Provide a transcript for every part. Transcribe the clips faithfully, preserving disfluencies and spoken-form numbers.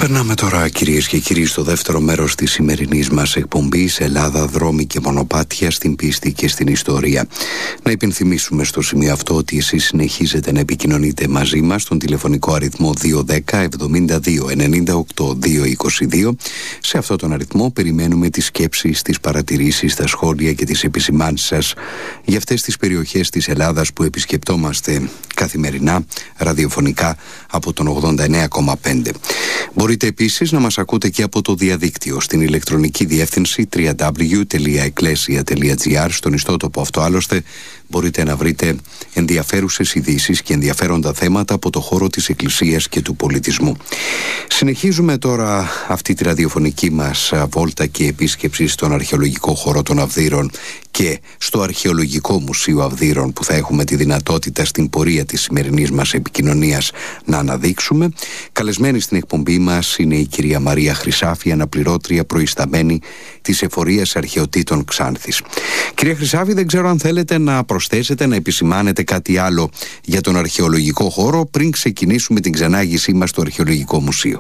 Περνάμε τώρα, κυρίες και κύριοι, στο δεύτερο μέρος της σημερινής μας εκπομπής Ελλάδα, δρόμοι και μονοπάτια στην πίστη και στην ιστορία. Να υπενθυμίσουμε στο σημείο αυτό ότι εσείς συνεχίζετε να επικοινωνείτε μαζί μας στον τηλεφωνικό αριθμό δύο ένα μηδέν εβδομήντα δύο ενενήντα οκτώ διακόσια είκοσι δύο. Σε αυτόν τον αριθμό περιμένουμε τις σκέψεις, τις παρατηρήσεις, τα σχόλια και τις επισημάνσεις σας για αυτές τις περιοχές της Ελλάδας που επισκεπτόμαστε καθημερινά ραδιοφωνικά από τον ογδόντα εννέα κόμμα πέντε. Μπορείτε επίσης να μας ακούτε και από το διαδίκτυο στην ηλεκτρονική διεύθυνση double-u double-u double-u τελεία εκκλέσια τελεία τζι άρ. Στον ιστότοπο αυτό άλλωστε μπορείτε να βρείτε ενδιαφέρουσες ειδήσεις και ενδιαφέροντα θέματα από το χώρο της Εκκλησίας και του πολιτισμού. Συνεχίζουμε τώρα αυτή τη ραδιοφωνική μας βόλτα και επίσκεψη στον αρχαιολογικό χώρο των Αυδείρων και στο Αρχαιολογικό Μουσείο Αυδείρων, που θα έχουμε τη δυνατότητα στην πορεία της σημερινής μας επικοινωνίας να αναδείξουμε. Καλεσμένη στην εκπομπή μας είναι η κυρία Μαρία Χρυσάφη, αναπληρώτρια προϊσταμένη της Εφορίας Αρχαιοτήτων Ξάνθης. Κυρία Χρυσάφη, δεν ξέρω αν θέλετε να προσθέσετε, να επισημάνετε κάτι άλλο για τον αρχαιολογικό χώρο πριν ξεκινήσουμε την ξενάγησή μας στο Αρχαιολογικό Μουσείο.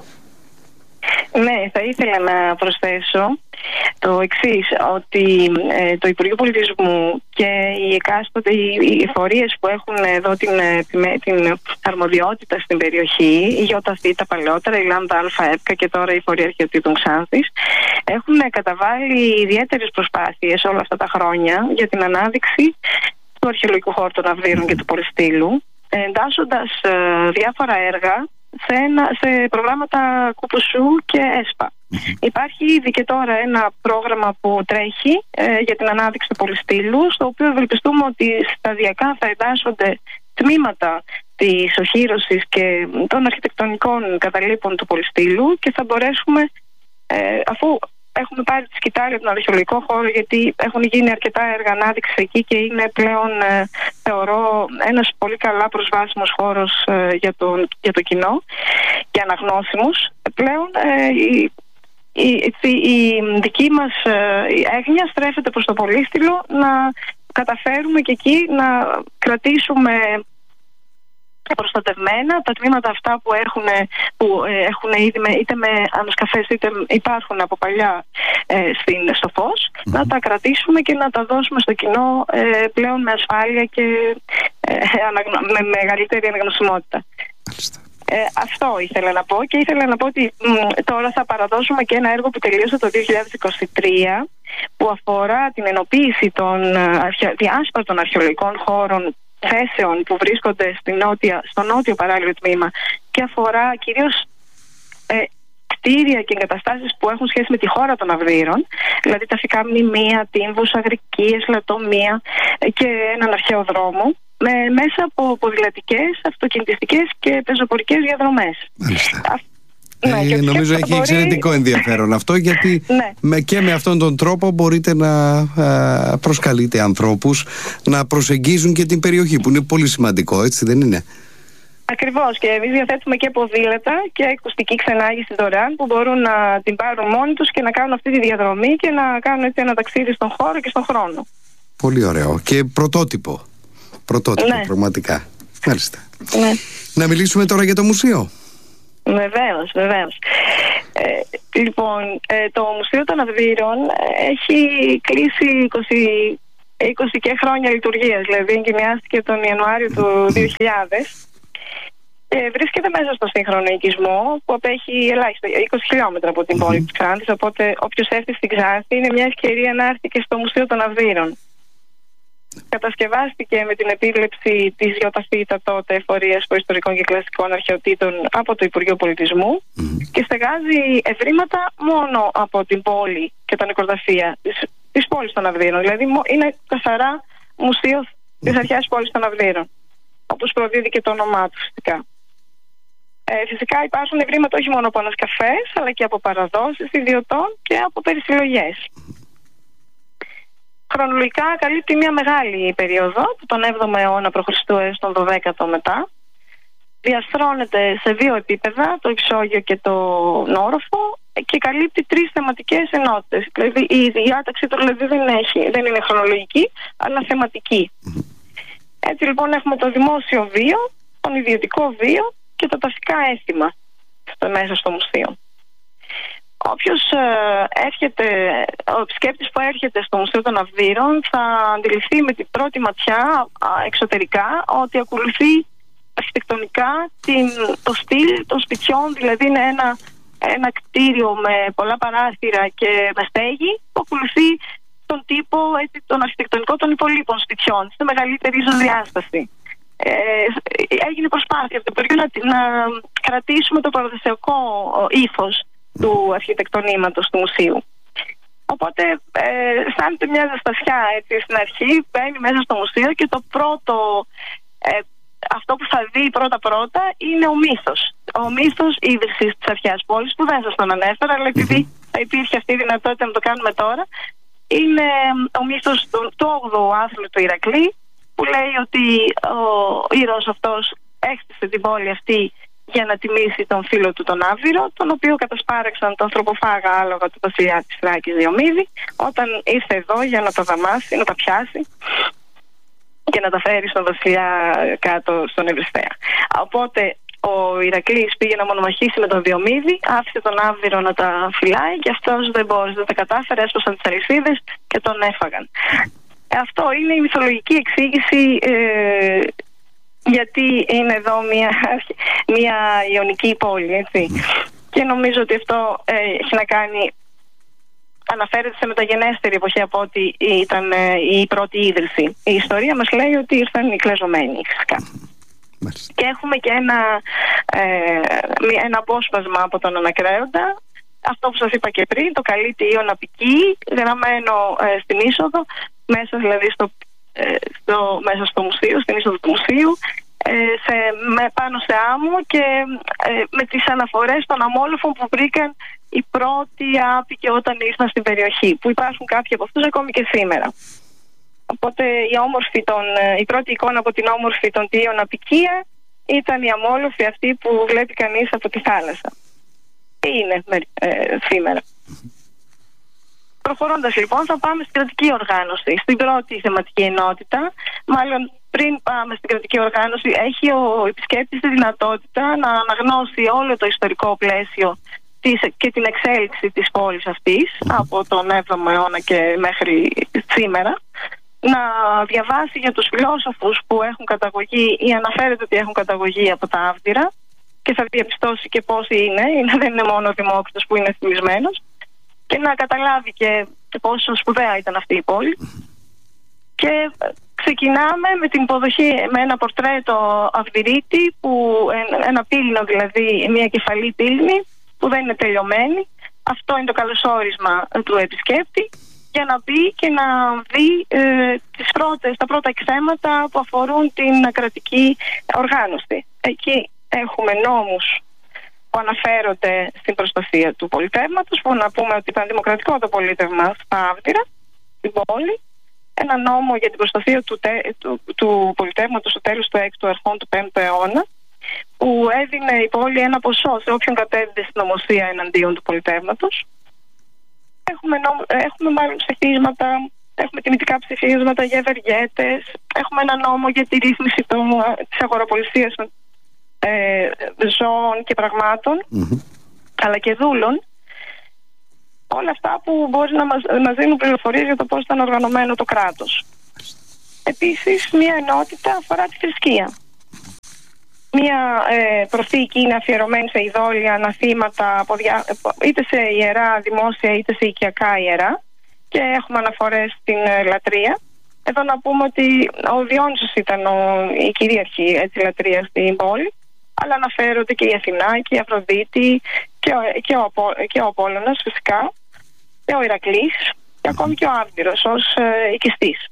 Ναι, θα ήθελα να προσθέσω το εξής, ότι ε, το Υπουργείο Πολιτισμού και οι εκάστοτε οι εφορίες που έχουν εδώ την, την αρμοδιότητα στην περιοχή, η ΙΘ παλαιότερα, η Λάμδα Α ΕΠΚΑ και τώρα η Εφορία Αρχαιοτήτων Ξάνθης, έχουν καταβάλει ιδιαίτερες προσπάθειες όλα αυτά τα χρόνια για την ανάδειξη του αρχαιολογικού χώρου των Αυδείρων και του Πολυστήλου, εντάσσοντας ε, διάφορα έργα σε, ένα, σε προγράμματα Κουπουσού και ΕΣΠΑ. Mm-hmm. Υπάρχει ήδη και τώρα ένα πρόγραμμα που τρέχει ε, για την ανάδειξη του Πολυστήλου, στο οποίο ευελπιστούμε ότι σταδιακά θα εντάσσονται τμήματα της οχύρωσης και των αρχιτεκτονικών καταλήπων του Πολυστήλου και θα μπορέσουμε, ε, αφού έχουμε πάρει τη σκητάλη από τον αρχαιολογικό χώρο, γιατί έχουν γίνει αρκετά έργα ανάδειξης εκεί και είναι πλέον, ε, θεωρώ, ένας πολύ καλά προσβάσιμος χώρος ε, για, το, για το κοινό και αναγνώσιμος. Πλέον ε, η, η, η, η δική μας ε, η έγνοια στρέφεται προς το Πολύστηλο, να καταφέρουμε και εκεί να κρατήσουμε προστατευμένα τα τμήματα αυτά που έχουν, που έχουν ήδη με, είτε με ανασκαφές είτε υπάρχουν από παλιά ε, στην, στο φως, mm-hmm. να τα κρατήσουμε και να τα δώσουμε στο κοινό ε, πλέον με ασφάλεια και ε, αναγνω, με μεγαλύτερη αναγνωσιμότητα. Ε, αυτό ήθελα να πω, και ήθελα να πω ότι μ, τώρα θα παραδώσουμε και ένα έργο που τελείωσε το δύο χιλιάδες είκοσι τρία, που αφορά την ενοποίηση των αρχαι, διάσπαρτων αρχαιολογικών χώρων θέσεων που βρίσκονται στη νότια, στο νότιο παράλληλο τμήμα, και αφορά κυρίως ε, κτίρια και εγκαταστάσεις που έχουν σχέση με τη χώρα των Αυδείρων, δηλαδή τα φυκά μνημεία, τύμβους, αγρικίες, λατομεία ε, και έναν αρχαίο δρόμο, με, μέσα από ποδηλατικές, αυτοκινητιστικές και πεζοπορικές διαδρομές. Ναι, ε, νομίζω έχει μπορεί... εξαιρετικό ενδιαφέρον αυτό, γιατί ναι. με, και με αυτόν τον τρόπο μπορείτε να α, προσκαλείτε ανθρώπους να προσεγγίζουν και την περιοχή, που είναι πολύ σημαντικό, έτσι δεν είναι? Ακριβώς, και εμείς διαθέτουμε και ποδήλατα και ακουστική ξενάγηση δωρεάν, που μπορούν να την πάρουν μόνοι τους και να κάνουν αυτή τη διαδρομή και να κάνουν έτσι ένα ταξίδι στον χώρο και στον χρόνο. Πολύ ωραίο και πρωτότυπο. Πρωτότυπο, ναι. Πραγματικά. Μάλιστα. Ναι. Να μιλήσουμε τώρα για το μουσείο. Βεβαίως, βεβαίως. Ε, λοιπόν, ε, το Μουσείο των Αυδείρων έχει κλείσει είκοσι, είκοσι και χρόνια λειτουργίας, δηλαδή εγκαινιάστηκε τον Ιανουάριο του δύο χιλιάδες. Ε, βρίσκεται μέσα στο σύγχρονο οικισμό, που απέχει ελάχιστα είκοσι χιλιόμετρα από την πόλη της Ξάνθης, οπότε όποιος έρθει στην Ξάνθη είναι μια ευκαιρία να έρθει και στο Μουσείο των Αυδείρων. Κατασκευάστηκε με την επίβλεψη της ΙΘ τότε Εφορίας Προϊστορικών και Κλασικών Αρχαιοτήτων από το Υπουργείο Πολιτισμού mm. και στεγάζει ευρήματα μόνο από την πόλη και τα νεκροταφεία της, της πόλης των Αυδείρων. Δηλαδή είναι καθαρά μουσείο mm. της αρχαίας πόλης των Αυδείρων, όπως προδίδει και το όνομά του φυσικά. Ε, φυσικά υπάρχουν ευρήματα όχι μόνο από ανασκαφές, αλλά και από παραδόσεις ιδιωτών και από περισυλλογές. Χρονολογικά καλύπτει μια μεγάλη περίοδο, από τον έβδομο αιώνα π.Χ. έως τον δωδέκατο μετά. Διαστρώνεται σε δύο επίπεδα, το υψόγειο και τον όροφο, και καλύπτει τρεις θεματικές ενότητες. Δηλαδή η διάταξη του δηλαδή δεν, έχει, δεν είναι χρονολογική, αλλά θεματική. Έτσι λοιπόν έχουμε το δημόσιο βίο, τον ιδιωτικό βίο και το ταυτικά αίσθημα στο, μέσα στο μουσείο. Όποιος ε, έρχεται, ο επισκέπτης που έρχεται στο Μουσείο των Αυδείρων θα αντιληφθεί με την πρώτη ματιά εξωτερικά ότι ακολουθεί αρχιτεκτονικά την, το στυλ των σπιτιών, δηλαδή είναι ένα, ένα κτίριο με πολλά παράθυρα και με στέγη που ακολουθεί τον τύπο, έτσι, τον αρχιτεκτονικό των υπολείπων σπιτιών σε μεγαλύτερη ισοδιάσταση. Ε, έγινε προσπάθεια από το Υπουργείο να, να κρατήσουμε το παραδοσιακό ύφος του αρχιτεκτονήματος του μουσείου. Οπότε ε, αισθάνεται μια ζεστασιά, έτσι, στην αρχή, μπαίνει μέσα στο μουσείο και το πρώτο, ε, αυτό που θα δει πρώτα-πρώτα είναι ο μύθος. Ο μύθος ίδρυσης της αρχαίας πόλης, που δεν σας τον ανέφερα, αλλά επειδή θα υπήρχε αυτή η δυνατότητα να το κάνουμε τώρα, είναι ο μύθος του, του όγδοου άθλου του Ηρακλή, που λέει ότι ο ήρωας αυτός έκτισε την πόλη αυτή για να τιμήσει τον φίλο του τον Άβυρο, τον οποίο κατασπάραξαν τον ανθρωποφάγα άλογα του βασιλιά της Θράκης Διομήδη, όταν ήρθε εδώ για να τα δαμάσει, να τα πιάσει και να τα φέρει στον βασιλιά κάτω στον Ευριστέα. Οπότε ο Ηρακλής πήγε να μονομαχήσει με τον Διομήδη, άφησε τον Άβυρο να τα φυλάει και αυτός δεν μπόρεσε, δεν τα κατάφερε, έσπασαν τις αλυσίδες και τον έφαγαν. Αυτό είναι η μυθολογική εξήγηση ε, γιατί είναι εδώ μια, μια ιωνική πόλη, έτσι. Και νομίζω ότι αυτό ε, έχει να κάνει, αναφέρεται σε μεταγενέστερη εποχή από ότι ήταν ε, η πρώτη ίδρυση. Η ιστορία μας λέει ότι ήρθαν οι κλεζωμένοι, φυσικά. Και έχουμε και ένα, ε, ένα απόσπασμα από τον Ανακρέοντα, αυτό που σας είπα και πριν, το καλείται Ιωνα Πική, γραμμένο ε, στην είσοδο, μέσα δηλαδή στο, ε, στο, μέσα στο μουσείο, στην είσοδο του μουσείου, ε, σε, με, πάνω σε άμμο και ε, με τις αναφορές των αμόλοφων που βρήκαν οι πρώτοι άπικοι όταν ήρθαν στην περιοχή, που υπάρχουν κάποιοι από αυτούς ακόμη και σήμερα. Οπότε η, όμορφη των, η πρώτη εικόνα από την όμορφη των Τίων Απικία ήταν η αμόλοφη αυτή που βλέπει κανείς από τη θάλασσα. Είναι ε, σήμερα. Προχωρώντας λοιπόν, θα πάμε στην κρατική οργάνωση, στην πρώτη θεματική ενότητα. Μάλλον πριν πάμε στην κρατική οργάνωση, έχει ο επισκέπτης τη δυνατότητα να αναγνώσει όλο το ιστορικό πλαίσιο της, και την εξέλιξη της πόλης αυτής από τον έβδομο αιώνα και μέχρι σήμερα. Να διαβάσει για τους φιλόσοφους που έχουν καταγωγή ή αναφέρεται ότι έχουν καταγωγή από τα Αύδυρα και θα διαπιστώσει και πόσοι είναι, είναι δεν είναι μόνο ο Δημόκριτος που είναι θυμισμένος, και να καταλάβει και πόσο σπουδαία ήταν αυτή η πόλη. Και ξεκινάμε με την υποδοχή, με ένα πορτρέτο Αυδυρίτη, που, ένα πύληνο δηλαδή, μια κεφαλή πύληνη που δεν είναι τελειωμένη. Αυτό είναι το καλωσόρισμα του επισκέπτη για να μπει και να δει ε, τις πρώτες, τα πρώτα εκθέματα που αφορούν την κρατική οργάνωση. Εκεί έχουμε νόμους που αναφέρονται στην προστασία του πολιτεύματος, που να πούμε ότι ήταν δημοκρατικό το πολίτευμα στα Αύδυρα, στην πόλη. Ένα νόμο για την προστασία του, του, του πολιτεύματος στο τέλος του έκτου, αρχών του πέμπτου αιώνα, που έδινε η πόλη ένα ποσό σε όποιον κατέβηκε στην νομοσία εναντίον του πολιτεύματος. Έχουμε, νο, έχουμε μάλλον ψηφίσματα, έχουμε τιμητικά ψηφίσματα για ευεργέτες, έχουμε ένα νόμο για τη ρύθμιση των, της αγοραπολισίας ε, ζώων και πραγμάτων, mm-hmm. αλλά και δούλων. Όλα αυτά που μπορεί να μας, μας δίνουν πληροφορίες για το πώς ήταν οργανωμένο το κράτος. Επίσης, μια ενότητα αφορά τη θρησκεία. Μια ε, προθήκη είναι αφιερωμένη σε ειδόλια, αναθήματα, από διά, είτε σε ιερά δημόσια είτε σε οικιακά ιερά, και έχουμε αναφορές στην ε, λατρεία. Εδώ να πούμε ότι ο Διόνυσος ήταν ο, η κυρίαρχη έτσι, λατρεία στην πόλη, αλλά αναφέρονται και η Αθηνά και η Αφροδίτη και ο, και ο, και ο Απόλλωνας φυσικά, και ο Ηρακλής και ακόμη και ο Άβδυρος ως ε, οικιστής.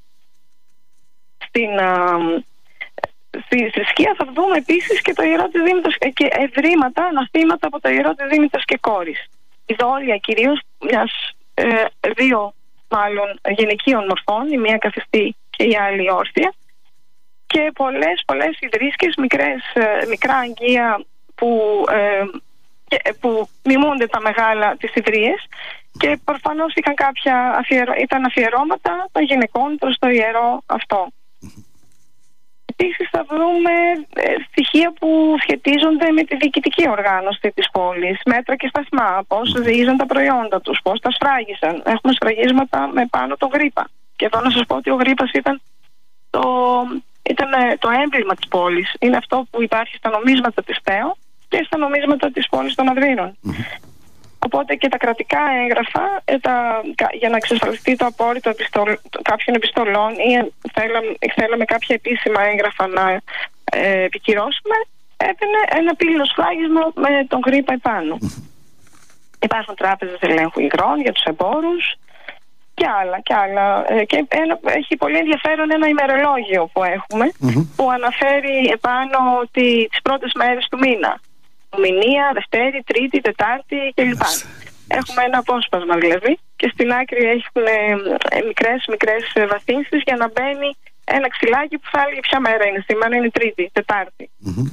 Στην ε, Στη θρησκεία θα δούμε επίσης και το ιερό της Δήμητος και ευρήματα, αναθήματα από το ιερό της Δήμητος και κόρης. Ειδόλια κυρίως μιας ε, δύο μάλλον γυναικείων μορφών, η μία καθιστή και η άλλη όρθια, και πολλές πολλές ιδρύσκες, μικρές, ε, μικρά αγγεία που, ε, και, που μιμούνται τα μεγάλα τις ιδρύες, και προφανώς είχαν κάποια αφιερω... ήταν αφιερώματα των γυναικών προς το ιερό αυτό. Επίσης θα βρούμε ε, στοιχεία που σχετίζονται με τη διοικητική οργάνωση της πόλης, μέτρα και σταθμά, πώς ζυγίζαν τα προϊόντα τους, πώς τα σφράγισαν. Έχουμε σφραγίσματα με πάνω το γρίπα. Και εδώ να σας πω ότι ο γρίπας ήταν το, ήταν το έμβλημα της πόλης. Είναι αυτό που υπάρχει στα νομίσματα της ΤΕΟ και στα νομίσματα της πόλης των Αδρίνων. Mm-hmm. Οπότε και τα κρατικά έγγραφα ε, τα, για να εξασφαλιστεί το απόρριτο επιστολ, κάποιων επιστολών ή θέλαμε, θέλαμε κάποια επίσημα έγγραφα να ε, επικυρώσουμε, έπαιρνε ένα πύλινο σφράγισμα με τον γρίπα επάνω. Mm-hmm. Υπάρχουν τράπεζες ελέγχου υγρών για τους εμπόρους και άλλα και άλλα. Ε, και ένα, έχει πολύ ενδιαφέρον ένα ημερολόγιο που έχουμε, mm-hmm. που αναφέρει επάνω ότι τις πρώτες μέρες του μήνα. Μηνία, Δευτέρη, Τρίτη, Τετάρτη κλπ. Yes. Έχουμε ένα απόσπασμα δηλαδή και στην άκρη έχουν ε, μικρές μικρές βαθύνσεις για να μπαίνει ένα ξυλάκι που θα έλεγε ποια μέρα είναι σήμερα, είναι Τρίτη, Τετάρτη. Mm-hmm.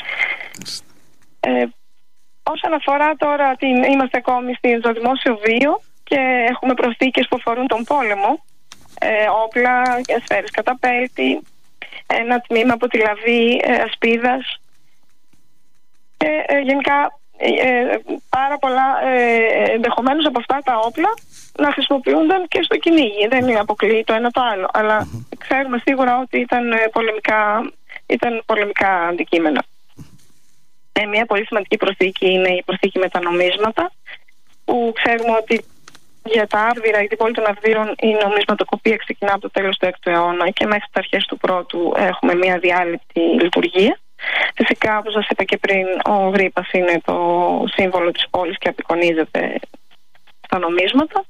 Ε, όσον αφορά τώρα την, είμαστε ακόμη στο δημόσιο βίο και έχουμε προσθήκες που αφορούν τον πόλεμο, ε, όπλα, σφαίρες καταπέλτη, ένα τμήμα από τη λαβή ε, ασπίδας και ε, γενικά ε, πάρα πολλά ε, ενδεχομένως από αυτά τα όπλα να χρησιμοποιούνταν και στο κυνήγι. Δεν είναι αποκλείει το ένα το άλλο, αλλά mm-hmm. ξέρουμε σίγουρα ότι ήταν πολεμικά, ήταν πολεμικά αντικείμενα. Ε, μια πολύ σημαντική προσθήκη είναι η προσθήκη με τα νομίσματα, που ξέρουμε ότι για τα Άβδυρα, η πόλη των Αβδύρων, η νομισματοκοπία ξεκινά από το τέλος του έκτου αιώνα και μέχρι τις αρχές του πρώτου έχουμε μια διάλειπτη λειτουργία. Φυσικά, όπως σας είπα και πριν, ο γρίπας είναι το σύμβολο της πόλης και απεικονίζεται στα νομίσματα.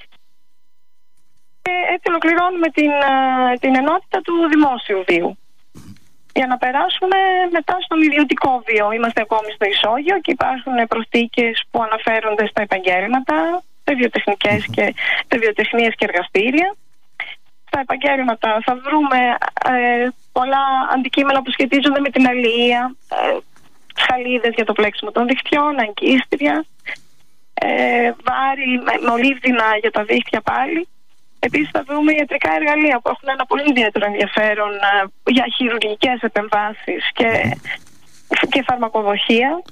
Και έτσι ολοκληρώνουμε την, την ενότητα του δημόσιου βίου. Για να περάσουμε μετά στον ιδιωτικό βίο. Είμαστε ακόμη στο ισόγειο και υπάρχουν προσθήκες που αναφέρονται στα επαγγέλματα, σε βιοτεχνικές και, σε βιοτεχνίες και εργαστήρια. Στα επαγγέλματα θα βρούμε ε, πολλά αντικείμενα που σχετίζονται με την αλληλεία, ε, σχαλίδες για το πλέξιμο των δικτυών, αγκίστρια, ε, βάρη, μολύβδινα για τα δίχτυα πάλι. Επίσης θα βρούμε ιατρικά εργαλεία που έχουν ένα πολύ ιδιαίτερο ενδιαφέρον ε, για χειρουργικές επεμβάσεις και, και φαρμακοδοχεία.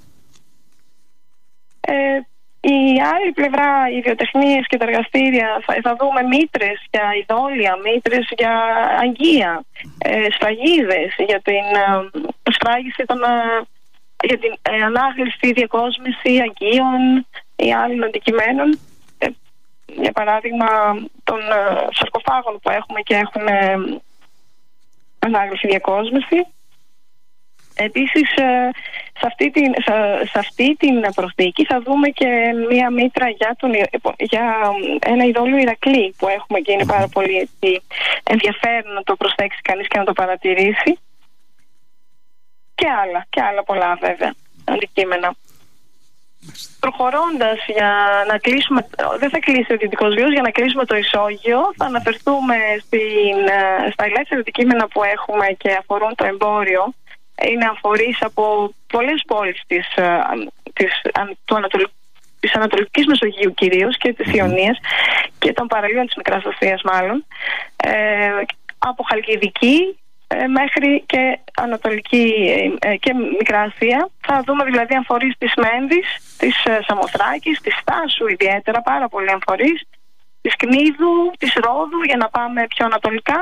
Ε, η άλλη πλευρά, οι βιοτεχνίες και τα εργαστήρια, θα, θα δούμε μήτρες για ειδόλια, μήτρες για αγγεία, ε, σφραγίδες για την ε, σφράγιση των, ε, για την ε, ανάγλυφη διακόσμηση αγγείων ή άλλων αντικειμένων. Ε, για παράδειγμα των ε, σαρκοφάγων που έχουμε και έχουν ε, ανάγλυφη διακόσμηση. Επίσης, σε αυτή, την, σε αυτή την προσθήκη θα δούμε και μία μήτρα για, τον, για ένα ειδόλιο Ηρακλή που έχουμε και είναι πάρα πολύ ενδιαφέρον να το προσέξει κανείς και να το παρατηρήσει. Και άλλα, και άλλα πολλά βέβαια αντικείμενα. Προχωρώντας για να κλείσουμε, δεν θα κλείσει ο ιδιωτικός βίος, για να κλείσουμε το ισόγειο θα αναφερθούμε στην, στα ελεύθερα αντικείμενα που έχουμε και αφορούν το εμπόριο. Είναι αφορείς από πολλές πόλεις της, της, του Ανατολ, της Ανατολικής Μεσογείου κυρίως και της Ιωνίας και των παραλίων της Μικράς Ασίας μάλλον, ε, από Χαλκιδική ε, μέχρι και Ανατολική ε, και Μικρά Ασία. Θα δούμε δηλαδή αμφορείς της Μένδης, της ε, Σαμοθράκης, της Στάσου ιδιαίτερα, πάρα πολλοί αμφορείς, της Κνίδου, της Ρόδου, για να πάμε πιο ανατολικά.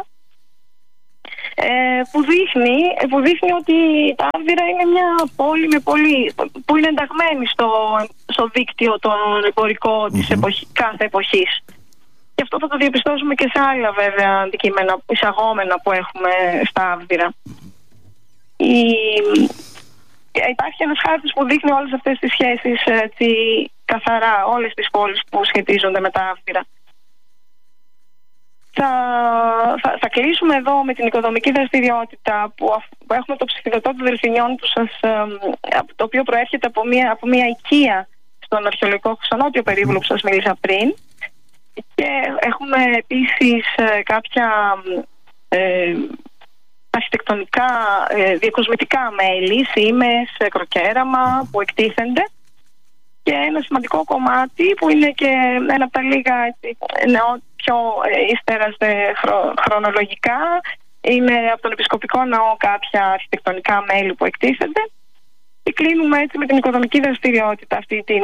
Ε, που, δείχνει, που δείχνει ότι τα Άβδυρα είναι μια πόλη με πολύ, που είναι ενταγμένη στο, στο δίκτυο των εμπορικών της εποχή, κάθε εποχής. Και αυτό θα το διαπιστώσουμε και σε άλλα βέβαια αντικείμενα εισαγόμενα που έχουμε στα Άβδυρα. Η, υπάρχει ένας χάρτης που δείχνει όλες αυτές τις σχέσεις έτσι, καθαρά, όλες τις πόλεις που σχετίζονται με τα Άβδυρα. Θα, θα, θα κλείσουμε εδώ με την οικοδομική δραστηριότητα που, που έχουμε το ψηφιδωτό των Δελφινιών που σας, ε, το οποίο προέρχεται από μια, από μια οικία στον αρχαιολογικό στο νότιο περίβολο που σας μίλησα πριν, και έχουμε επίσης ε, κάποια ε, αρχιτεκτονικά ε, διακοσμητικά μέλη, σήμες, ε, κροκέραμα που εκτίθενται, και ένα σημαντικό κομμάτι που είναι και ένα από τα λίγα νεό, πιο ύστερα χρο, χρονολογικά είναι από τον Επισκοπικό Ναό κάποια αρχιτεκτονικά μέλη που εκτίθενται και κλείνουμε έτσι με την οικοδομική δραστηριότητα αυτή την,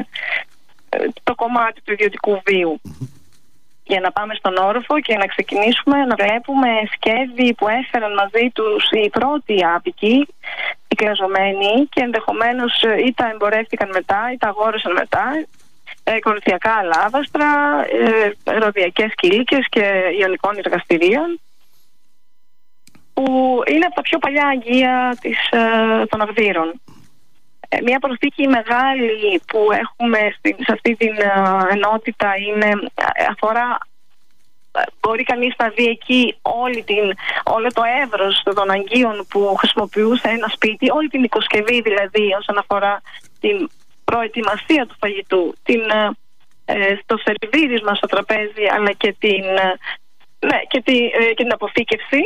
το κομμάτι του ιδιωτικού βίου. Για να πάμε στον όροφο και να ξεκινήσουμε να βλέπουμε σκεύη που έφεραν μαζί τους οι πρώτοι άπικοι, οι κλαζομένοι, και ενδεχομένως ή τα εμπορεύτηκαν μετά ή τα αγόρασαν μετά. Ε, κορινθιακά αλάβαστρα, ε, ροδιακές κήλικες και ιωνικών εργαστηρίων, που είναι από τα πιο παλιά αγγεία της, ε, των Αγδύρων. Ε, μια προσθήκη μεγάλη που έχουμε στην, σε αυτή την ε, ενότητα είναι, αφορά, μπορεί κανείς να δει εκεί όλη την, όλο το εύρος των αγγείων που χρησιμοποιούσε ένα σπίτι, όλη την οικοσκευή δηλαδή όσον αφορά την προετοιμασία του φαγητού, την, ε, το σερβίρισμα στο τραπέζι, αλλά και την, ε, ναι, και, τη, ε, και την αποθήκευση.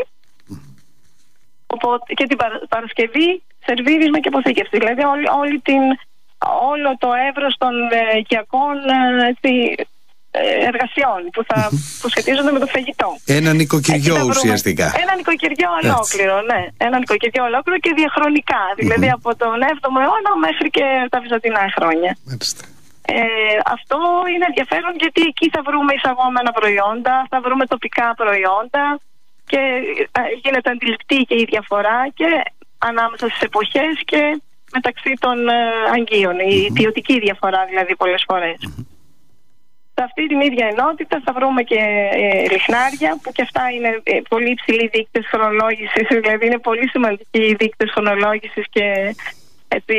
Οπότε, και την παρα, Παρασκευή, σερβίρισμα και αποθήκευση. Δηλαδή όλη, όλη την, όλο το εύρος των ε, οικιακών ε, έτσι, εργασιών που, θα, που σχετίζονται με το φαγητό. Ένα νοικοκυριό βρούμε, ουσιαστικά. Ένα νοικοκυριό ολόκληρο, ναι. Ένα νοικοκυριό ολόκληρο και διαχρονικά. Δηλαδή mm-hmm. από τον έβδομο αιώνα μέχρι και τα βυζαντινά χρόνια. Ε, αυτό είναι ενδιαφέρον γιατί εκεί θα βρούμε εισαγόμενα προϊόντα, θα βρούμε τοπικά προϊόντα και γίνεται αντιληπτή και η διαφορά και ανάμεσα στις εποχές και μεταξύ των ε, αγγείων. Η mm-hmm. ποιοτική διαφορά δηλαδή πολλές φορές. Mm-hmm. Σε αυτή την ίδια ενότητα θα βρούμε και ε, λιχνάρια που και αυτά είναι ε, πολύ υψηλοί δείκτες χρονολόγησης, δηλαδή είναι πολύ σημαντικοί οι δείκτες χρονολόγησης και έτσι,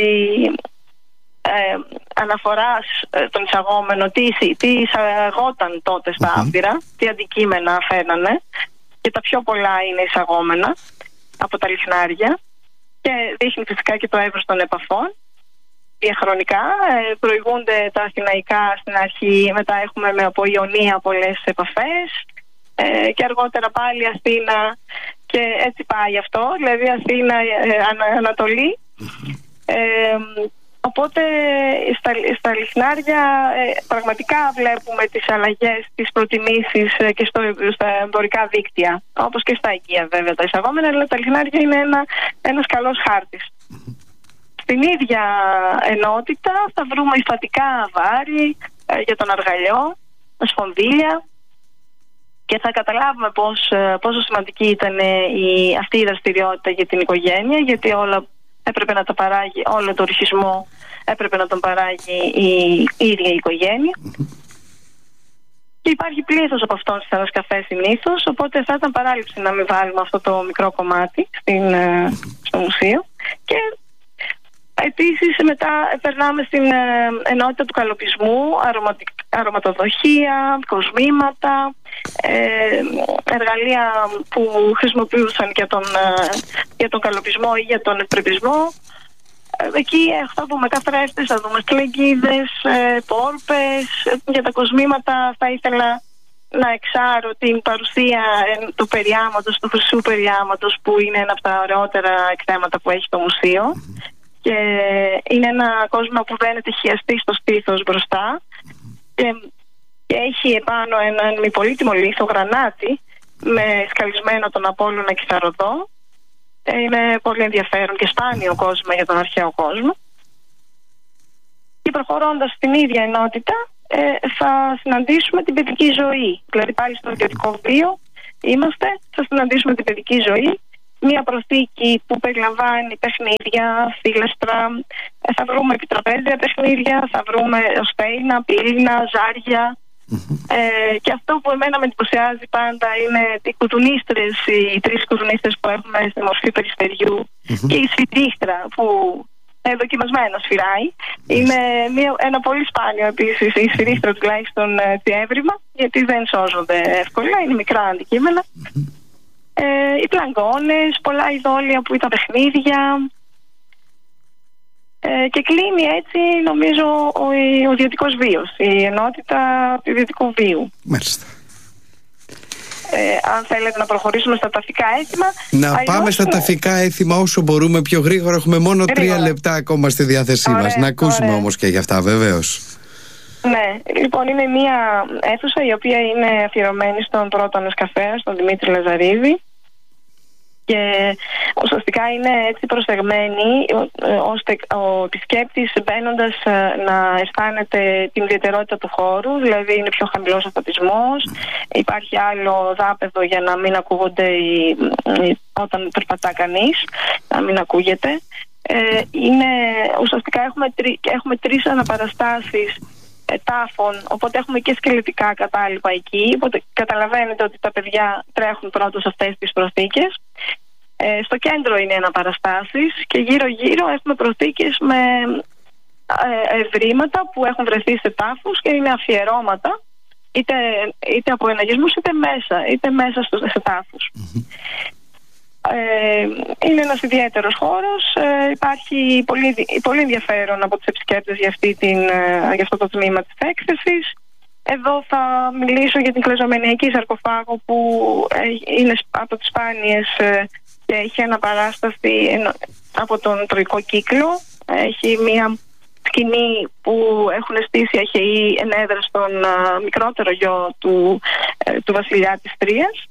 ε, αναφοράς ε, των εισαγόμενων, τι, τι εισαγόταν τότε στα mm-hmm. Άπειρα, τι αντικείμενα φέρνανε, και τα πιο πολλά είναι εισαγόμενα από τα λιχνάρια και δείχνει φυσικά και το εύρος των επαφών. Διαχρονικά ε, προηγούνται τα αθηναϊκά στην αρχή, μετά έχουμε με από Ιωνία πολλές επαφές ε, και αργότερα πάλι Αθήνα και έτσι πάει αυτό, δηλαδή Αθήνα ε, ανα, Ανατολή. Ε, οπότε στα, στα λιχνάρια ε, πραγματικά βλέπουμε τις αλλαγές, τις προτιμήσεις ε, και στο, στα εμπορικά δίκτυα, όπως και στα οικεία βέβαια τα εισαγόμενα, αλλά τα λιχνάρια είναι ένα, ένας καλός χάρτης. Στην ίδια ενότητα θα βρούμε υφατικά βάρη ε, για τον αργαλιό, σπονδύλια, και θα καταλάβουμε πώς, ε, πόσο σημαντική ήταν η, αυτή η δραστηριότητα για την οικογένεια, γιατί όλα έπρεπε να τα παράγει, όλο το ορχισμό έπρεπε να τον παράγει η, η ίδια η οικογένεια. Και υπάρχει πλήθος από αυτόν στις ανασκαφές συνήθως, οπότε θα ήταν παράληψη να μην βάλουμε αυτό το μικρό κομμάτι στην, ε, στο μουσείο. Και επίσης μετά περνάμε στην ε, ενότητα του καλοπισμού, αρωματικ, αρωματοδοχεία, κοσμήματα, ε, εργαλεία που χρησιμοποιούσαν για τον, ε, για τον καλοπισμό ή για τον ευπρεπισμό. Ε, εκεί θα δούμε καθρέφτες, θα δούμε στλεγγίδες, ε, πόρπες. Για τα κοσμήματα θα ήθελα να εξάρω την παρουσία ε, του περιάματος, του χρυσού περιάματος, που είναι ένα από τα ωραιότερα εκθέματα που έχει το μουσείο. Και είναι ένα κόσμημα που βαίνεται χιαστή στο στήθος μπροστά και, και έχει επάνω έναν μη πολύτιμο λίθο γρανάτι με σκαλισμένο τον Απόλλωνα Κιθαροδό. Είναι πολύ ενδιαφέρον και σπάνιο κόσμημα για τον αρχαίο κόσμο. Και προχωρώντας στην ίδια ενότητα ε, θα συναντήσουμε την παιδική ζωή. Δηλαδή πάλι στο ιδιωτικό βίο είμαστε, θα συναντήσουμε την παιδική ζωή. Μια προθήκη που περιλαμβάνει παιχνίδια, φίλεστρα, θα βρούμε επιτραπέζια παιχνίδια, θα βρούμε οσπέινα, πύληνα, ζάρια. Mm-hmm. Ε, και αυτό που εμένα με εντυπωσιάζει πάντα είναι οι κουτουνίστρες, οι τρεις κουτουνίστρες που έχουμε στη μορφή περιστεριού mm-hmm. και η σφυρίχτρα που ε, δοκιμασμένα σφυράει. Mm-hmm. Είναι μια, ένα πολύ σπάνιο επίσης η σφυρίχτρα τουλάχιστον ε, έβριμα, γιατί δεν σώζονται εύκολα, είναι μικρά αντικείμενα. Mm-hmm. Ε, οι πλαγκώνες, πολλά ειδόλια που ήταν παιχνίδια, ε, και κλείνει έτσι νομίζω ο, ο ιδιωτικός βίος, η ενότητα του ιδιωτικού βίου. Μάλιστα. Ε, αν θέλετε να προχωρήσουμε στα ταφικά έθιμα. Να αλλιώς, πάμε στα ταφικά έθιμα όσο μπορούμε πιο γρήγορα. Έχουμε μόνο γρήγορα. τρία λεπτά ακόμα στη διάθεσή ωραία, μας. Να ακούσουμε ωραία. Όμως και για αυτά βεβαίως. Ναι, λοιπόν είναι μια αίθουσα η οποία είναι αφιερωμένη στον πρώτο ανασκαφέα, στον Δημήτρη Λαζαρίδη. και ουσιαστικά είναι έτσι προσεγμένοι ώστε ο επισκέπτης μπαίνοντας να αισθάνεται την ιδιαιτερότητα του χώρου, δηλαδή είναι πιο χαμηλός ο φωτισμός, υπάρχει άλλο δάπεδο για να μην ακούγονται οι, όταν περπατά κανείς, να μην ακούγεται. Ε, είναι, ουσιαστικά έχουμε, τρι, έχουμε τρεις αναπαραστάσεις τάφων, οπότε έχουμε και σκελετικά κατάλοιπα εκεί, οπότε καταλαβαίνετε ότι τα παιδιά τρέχουν πρώτα σε αυτές τις προθήκες. Ε, στο κέντρο είναι αναπαραστάσεις και γύρω γύρω έχουμε προθήκες με ε, ευρήματα που έχουν βρεθεί σε τάφους και είναι αφιερώματα είτε, είτε από εναγισμούς είτε μέσα, είτε μέσα στο, σε τάφους. Mm-hmm. Ε, είναι ένας ιδιαίτερος χώρος, ε, υπάρχει πολύ, πολύ ενδιαφέρον από τους επισκέπτες για, αυτή την, ε, για αυτό το τμήμα της έκθεσης. Εδώ θα μιλήσω για την κλεζομενιακή σαρκοφάγο που ε, είναι από τις σπάνιες ε, και έχει αναπαράσταση ε, από τον Τροϊκό κύκλο. Έχει μια σκηνή που έχουν στήσει αρχαιοί ενέδρα στον ε, μικρότερο γιο του, ε, του βασιλιά της Τρίας.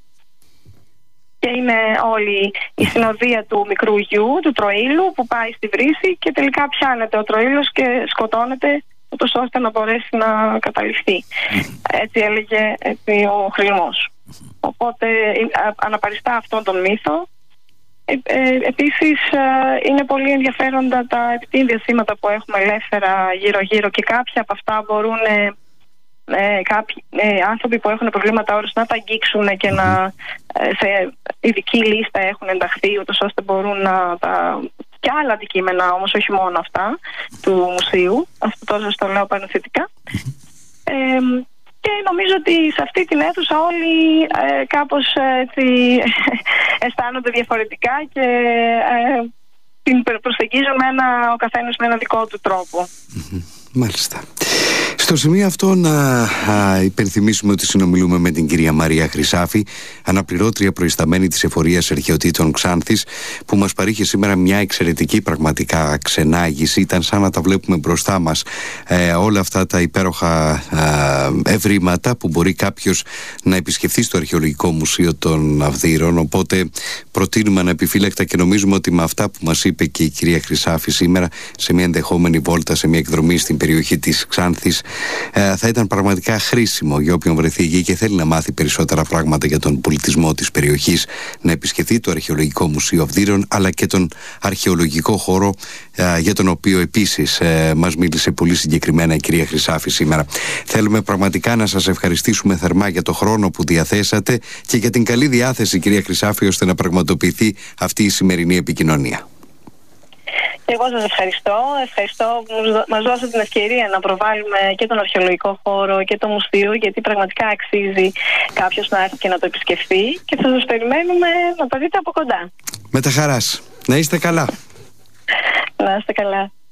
Και είναι όλη η συνοδεία του μικρού γιου, του Τροήλου, που πάει στη βρύση και τελικά πιάνεται ο Τροήλος και σκοτώνεται, ούτως ώστε να μπορέσει να καταληφθεί. Έτσι έλεγε έτσι, ο Χρυλμός. Οπότε αναπαριστά αυτόν τον μύθο. Ε, ε, επίσης ε, είναι πολύ ενδιαφέροντα τα επιτύδια σήματα που έχουμε ελεύθερα γύρω-γύρω και κάποια από αυτά μπορούν... Ε, Ε, κάποιοι ε, άνθρωποι που έχουν προβλήματα όρους να τα αγγίξουν και να ε, σε ειδική λίστα έχουν ενταχθεί, ούτως ώστε μπορούν να τα... και άλλα αντικείμενα όμως, όχι μόνο αυτά του μουσείου. Αυτό τόσο το λέω παρενθετικά. Ε, και νομίζω ότι σε αυτή την αίθουσα όλοι ε, κάπως έτσι, αισθάνονται διαφορετικά και ε, την προσεγγίζουν με ένα, ο καθένας με ένα δικό του τρόπο. Μάλιστα. Στο σημείο αυτό να α, υπενθυμίσουμε ότι συνομιλούμε με την κυρία Μαρία Χρυσάφη, αναπληρώτρια προϊσταμένη της Εφορίας Αρχαιοτήτων Ξάνθης, που μας παρήχε σήμερα μια εξαιρετική πραγματικά ξενάγηση. Ήταν σαν να τα βλέπουμε μπροστά μας ε, όλα αυτά τα υπέροχα ε, ευρήματα που μπορεί κάποιος να επισκεφθεί στο Αρχαιολογικό Μουσείο των Αυδείρων. Οπότε προτείνουμε ανεπιφύλακτα και νομίζουμε ότι με αυτά που μας είπε και η κυρία Χρυσάφη σήμερα, σε μια ενδεχόμενη βόλτα, σε μια εκδρομή στην περιοχή της Ξάνθης, ε, θα ήταν πραγματικά χρήσιμο για όποιον βρεθεί εκεί και θέλει να μάθει περισσότερα πράγματα για τον πολιτισμό της περιοχής, να επισκεφθεί το Αρχαιολογικό Μουσείο Αυδείρων, αλλά και τον αρχαιολογικό χώρο ε, για τον οποίο επίσης ε, μας μίλησε πολύ συγκεκριμένα η κυρία Χρυσάφη σήμερα. Θέλουμε πραγματικά να σας ευχαριστήσουμε θερμά για το χρόνο που διαθέσατε και για την καλή διάθεση, κυρία Χρυσάφη, ώστε να πραγματοποιηθεί αυτή η σημερινή επικοινωνία. Και εγώ σας ευχαριστώ. Ευχαριστώ που μας δώσατε την ευκαιρία να προβάλλουμε και τον αρχαιολογικό χώρο και το μουσείο, γιατί πραγματικά αξίζει κάποιος να έρθει και να το επισκεφθεί, και θα σας περιμένουμε να το δείτε από κοντά. Με τα χαράς. Να είστε καλά. Να είστε καλά.